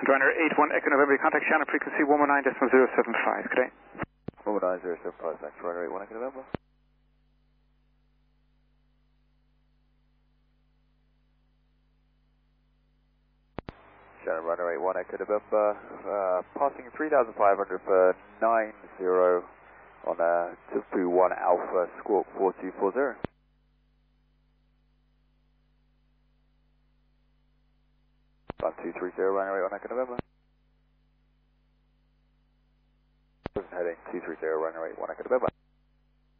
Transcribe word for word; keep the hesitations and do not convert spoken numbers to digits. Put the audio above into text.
Runner eight one Echo November, contact channel frequency one one nine point zero seven five. Good day. one one nine point zero seven five, thanks. Runner eight one Echo November. Shannon, runner eight one Echo November, uh, passing three thousand five hundred for nine zero on uh, two one Alpha Squawk four two four zero. five two three zero, runner eight one Echo November. Heading two three zero, runner eight one Echo November.